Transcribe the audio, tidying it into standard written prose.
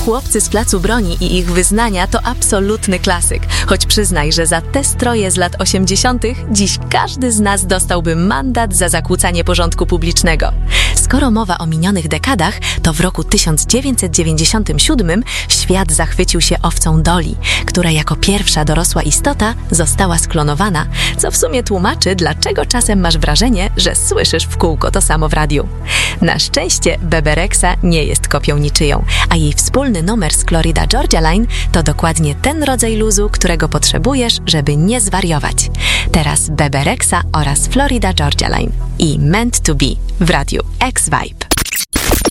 Chłopcy z Placu Broni i ich wyznania to absolutny klasyk, choć przyznaj, że za te stroje z lat 80. dziś każdy z nas dostałby mandat za zakłócanie porządku publicznego. Skoro mowa o minionych dekadach, to w roku 1997 świat zachwycił się owcą Dolly, która jako pierwsza dorosła istota została sklonowana, co w sumie tłumaczy, dlaczego czasem masz wrażenie, że słyszysz w kółko to samo w radiu. Na szczęście Bebe Rexha nie jest kopią niczyją, a jej wspólny numer z Florida Georgia Line to dokładnie ten rodzaj luzu, którego potrzebujesz, żeby nie zwariować. Teraz Bebe Rexha oraz Florida Georgia Line i Meant to Be w radiu X-Vibe.